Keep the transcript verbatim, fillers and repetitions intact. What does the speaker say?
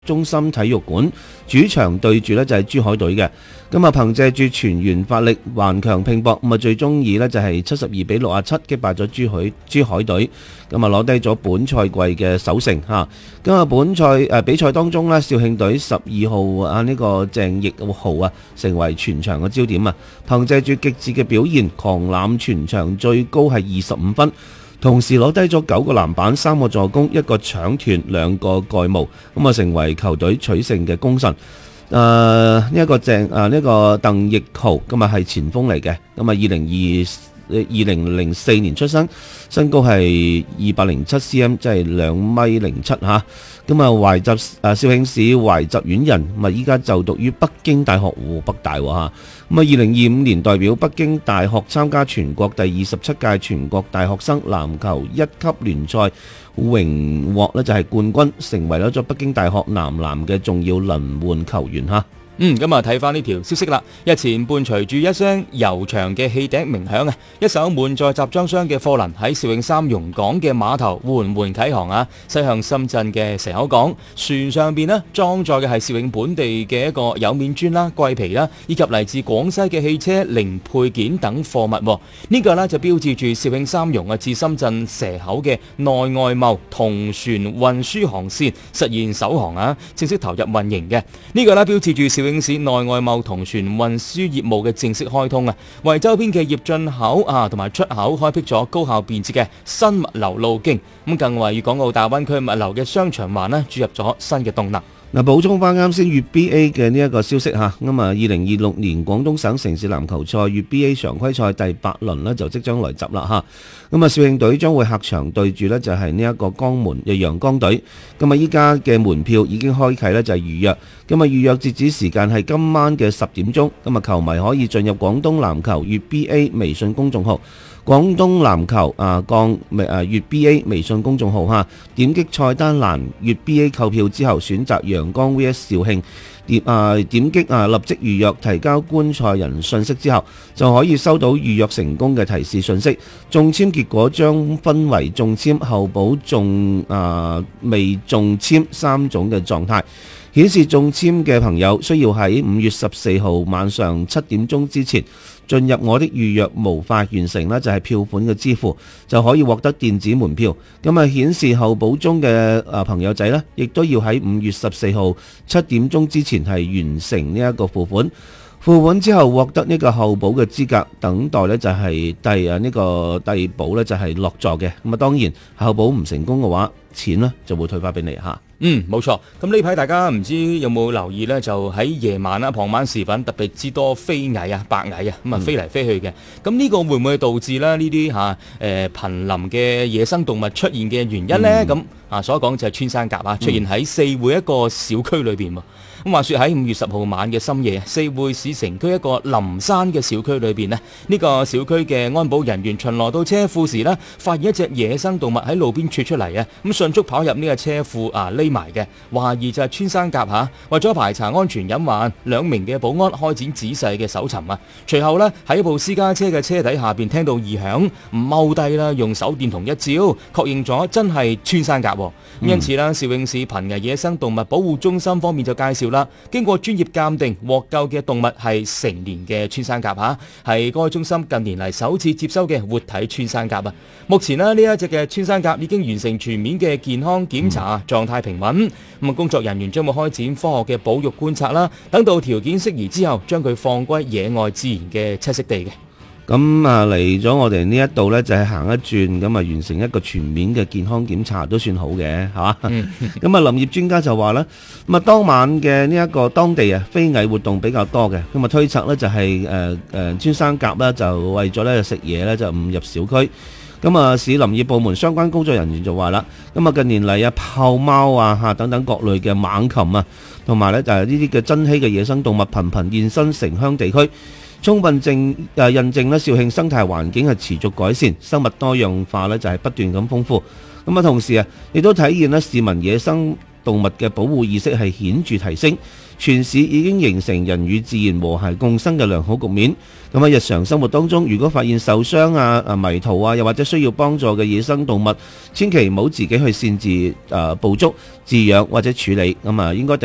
中心體育館，主場對住呢就係珠海隊嘅。咁啊，憑借住全員發力，頑強拼搏，咁啊最終以呢就係七十二比六十七擊敗咗珠海珠海隊，咁啊攞低咗本賽季嘅首勝嚇。咁啊，本賽誒比賽當中呢，肇慶隊十二號啊呢個鄭奕豪啊，成為全場嘅焦點啊！憑借住極致嘅表現，狂攬全場最高係二十五分。同時攞低咗九個籃板、三個助攻、一個搶斷、兩個蓋帽，咁啊成為球隊取勝嘅功臣。誒呢一個鄭誒呢個鄧奕豪，咁啊係前鋒嚟嘅，咁啊二零二二零零四年出生，身高係二百零七 cm， 即係兩米零七嚇。咁啊懷集誒肇慶市懷集縣人，咁啊依家就讀於北京大學湖北大喎嚇。咁啊二零二五年代表北京大學參加全國第二十七屆全國大學生籃球一級聯賽，榮獲呢就係冠軍，成為咗北京大學男籃嘅重要輪換球員嚇。 嗯，咁啊睇翻呢條消息啦。日前伴隨住一聲悠長嘅汽笛鳴響啊，一艘滿載集裝箱嘅貨輪喺肇慶三榕港嘅碼頭緩緩啟航啊，駛向深圳嘅蛇口港。船上邊呢裝載嘅係肇慶本地嘅一個有面磚啦、桂皮啦，以及嚟自廣西嘅汽車零配件等貨物。呢、這個呢就標誌住肇慶三榕啊至深圳蛇口嘅內外貿同船運輸航線實現首航啊，正式投入運營嘅。呢、這個呢標誌住肇慶市內外貿同船運輸業務嘅正式開通啊，為周邊企業進口啊同埋出口開闢咗高效便捷嘅新物流路徑，咁更為粵港澳大灣區物流嘅雙循環呢注入咗新嘅動能。 嗱，補充翻啱先粵 B A 嘅呢一個消息嚇，咁啊，二零二六年廣東省城市籃球賽粵 B A 常規賽第八輪呢就即將來襲啦嚇，咁啊，肇慶隊將會客場對住呢就係呢一個江門嘅陽江隊，咁啊，依家嘅門票已經開啟呢就係預約，咁啊，預約截止時間係今晚嘅十點鐘，咁啊，球迷可以進入廣東籃球粵 B A 微信公眾號。廣東籃球啊，降啊粵 B A 微信公眾號嚇，點擊菜單欄粵 B A 購票之後，選擇陽江 V S 肇慶，點啊點擊啊立即預約，提交觀賽人信息之後，就可以收到預約成功嘅提示信息。中籤結果將分為中籤、候補中啊未中籤三種嘅狀態。顯示中籤嘅朋友需要喺五月十四號晚上七點鐘之前進入我的預約無法完成呢就係票款嘅支付，就可以獲得電子門票。咁啊，顯示候補中嘅啊朋友仔呢，亦都要喺五月十四號七點鐘之前係完成呢一個付款。付款之後獲得呢個候補嘅資格，等待呢就係第啊呢個遞補呢就係落座嘅。咁啊，當然候補唔成功嘅話，錢呢就會退翻俾你嚇。 嗯，冇錯。咁呢排大家唔知有冇留意呢？就喺夜晚啊、傍晚時分特別之多飛蟻啊、白蟻啊，咁啊飛嚟飛去嘅。咁呢、嗯、個會唔會導致咧呢啲嚇誒瀕臨嘅野生動物出現嘅原因呢？咁、嗯、啊所講就係穿山甲啊，出現喺四會一個小區裏邊喎。咁話說喺五月十號晚嘅深夜，四會市城區一個林山嘅小區裏邊呢，呢、這個小區嘅安保人員巡邏到車庫時呢，發現一隻野生動物喺路邊竄出嚟啊！咁迅速跑入呢個車庫啊匿埋嘅，懷疑就係穿山甲嚇。為咗排查安全隱患，兩名嘅保安開展仔細嘅搜尋啊。隨後呢，喺一部私家車嘅車底下邊聽到異響，踎低啦，用手電筒一照，確認咗真係穿山甲。咁、嗯、因此啦，肇慶市瀕危野生動物保護中心方面就介紹啦，經過專業鑑定，獲救嘅動物係成年嘅穿山甲嚇，係該中心近年嚟首次接收嘅活體穿山甲啊。目前呢，呢一隻嘅穿山甲已經完成全面嘅健康檢查，狀態平穩。咁啊，工作人員將會開展科學嘅保育觀察啦，等到條件適宜之後，將佢放歸野外自然嘅棲息地嘅。 咁啊嚟咗我哋呢一度呢，就係行一轉，咁啊完成一個全面嘅健康檢查都算好嘅，係嘛？咁啊，林業專家就話啦，咁啊當晚嘅呢一個當地啊飛蟻活動比較多嘅，咁啊推測呢就係誒誒穿山甲呢就為咗咧食嘢呢就誤入小區。咁啊，市林業部門相關工作人員就話啦，咁啊近年嚟啊豹貓啊嚇等等各類嘅猛禽啊，同埋呢就係呢啲嘅珍稀嘅野生動物頻頻現身城鄉地區。充分證誒印證咧，肇慶生態環境係持續改善，生物多樣化咧就係不斷咁豐富。咁啊，同時啊，亦都體現咧市民野生動物嘅保護意識係顯著提升，全市已經形成人與自然和諧共生嘅良好局面。咁喺日常生活當中，如果發現受傷啊、啊迷途啊，又或者需要幫助嘅野生動物，千祈唔好自己去擅自誒捕捉、飼養或者處理，咁啊應該